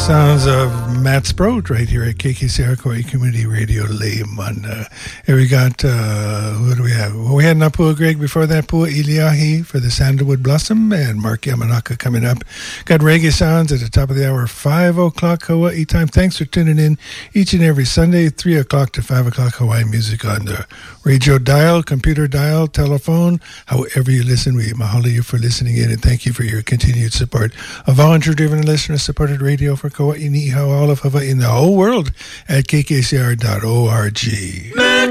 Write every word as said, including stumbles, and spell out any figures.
Sounds of Matt Sproat right here at K K C R Kauai Community Radio Layman. Uh, here we got, uh, who do we have? Well, we had Napua Greg before that, Pua Iliahi for the Sandalwood Blossom, and Mark Yamanaka coming up. Got Reggae Sounds at the top of the hour, five o'clock Hawaii time. Thanks for tuning in each and every Sunday, three o'clock to five o'clock Hawaii music on the radio dial, computer dial, telephone, however you listen. We mahalo you for listening in, and thank you for your continued support of volunteer-driven listener-supported radio for Kauai, Niihau, all of Hawaii, in the whole world at k k c r dot org.